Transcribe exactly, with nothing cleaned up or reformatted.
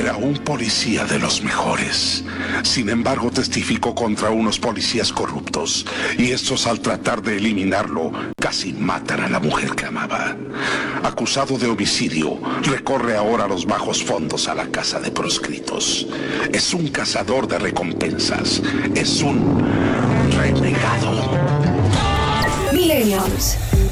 Era un policía de los mejores. Sin embargo, testificó contra unos policías corruptos. Y estos, al tratar de eliminarlo, casi matan a la mujer que amaba. Acusado de homicidio, recorre ahora a los bajos fondos a la casa de proscritos. Es un cazador de recompensas. Es un renegado. Millennials.